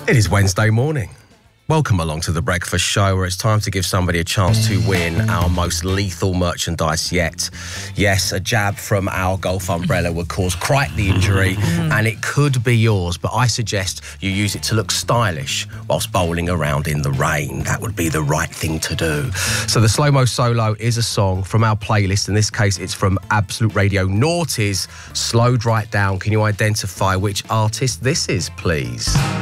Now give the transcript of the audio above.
It is Wednesday morning. Welcome along to The Breakfast Show, where it's time to give somebody a chance to win our most lethal merchandise yet. Yes, a jab from our golf umbrella would cause quite the injury, and it could be yours, but I suggest you use it to look stylish whilst bowling around in the rain. That would be the right thing to do. So the Slow Mo Solo is a song from our playlist. In this case, it's from Absolute Radio Naughty's Slowed Right Down. Can you identify which artist this is, please?